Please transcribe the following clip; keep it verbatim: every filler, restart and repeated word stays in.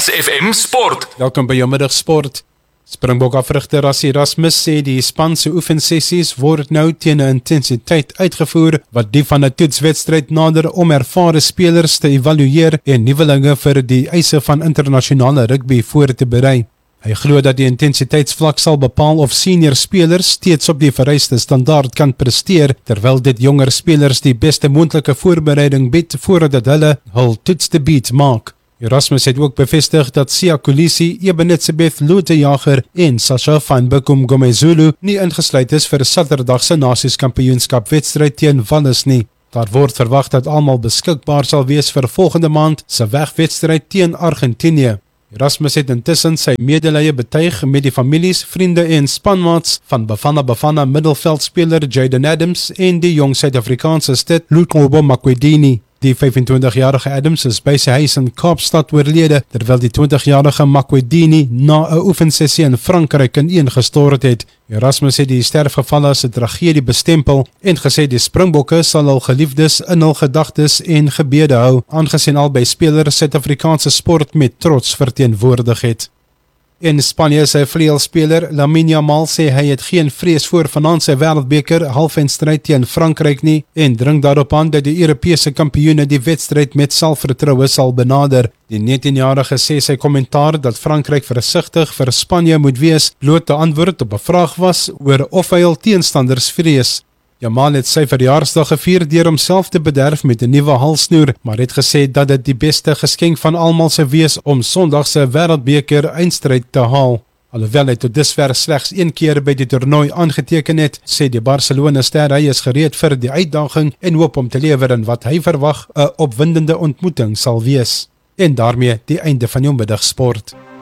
Buks F M Sport. Welkom by jou middagsport. Springbok afrigter Rassie Erasmus sê die Spanse oefensessies word nou teen 'n intensiteit uitgevoer wat die van 'n toetswedstryd nader om ervare spelers te evalueer en nuwelinge vir die eise van internasionale rugby voor te berei. Hy glo dat die intensiteitsvlak sal bepaal of senior spelers steeds op die vereiste standaard kan presteer, terwyl dit jonger spelers die beste moontlike voorbereiding bied voordat hulle hul toetsdebuut maak. Erasmus het ook bevestig dat Siya Kolisi, Ebenezebeth Lotejager en Sasha van Bekom Gomezulu nie ingesluit is vir Saterdag se Nasies-kampioenskap wedstryd teen Wallis nie. Daar word verwag dat almal beskikbaar sal wees vir volgende maand se wegwedstryd teen Argentinië. Erasmus het intussen sy medelee betuig met die families, vriende en spanmaats van Bafana Bafana middelveldspeler Jayden Adams en die jong Suid-Afrikaanse stit Luqobo Makwedini. Die vyfentwintigjarige Adams is by sy huis in Kaapstad oorlede, terwyl die twintigjarige Makwedini na 'n oefensessie in Frankryk ineengestort het. Erasmus het die sterfgevalle as 'n tragedie bestempel en gesê die Springbokke sal hul geliefdes in hul gedagtes en gebede hou, aangesien albei spelers Suid-Afrikaanse sport met trots verteenwoordig het. In Spanje sy vleuelspeler Lamine Yamal sê hy het geen vrees voor vanaand sy wêreldbeker halfeindstryd teen Frankryk nie en dring daarop aan dat die Europese kampioene die wedstryd met selfvertroue sal benader. Die negentienjarige sê sy kommentaar dat Frankryk versigtig vir Spanje moet wees, bloot 'n antwoord op 'n vraag was oor of hy hul teenstanders vrees. Yamal het sy verjaarsdag gevier deur homself te bederf met 'n nuwe halsnoer, maar het gesê dat dit die beste geskenk van almal sou wees om Sondag se wêreldbeker eindstryd te haal. Alhoewel hy tot dusver slegs een keer by die toernooi aangeteken het, sê die Barcelona-ster hy is gereed vir die uitdaging en hoop om te lewer in wat hy verwag 'n opwindende ontmoeting sal wees. En daarmee die einde van jou middagsport.